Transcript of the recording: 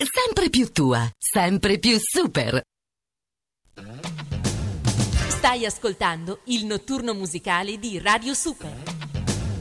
sempre più tua, sempre più super. Stai ascoltando il notturno musicale di Radio Super.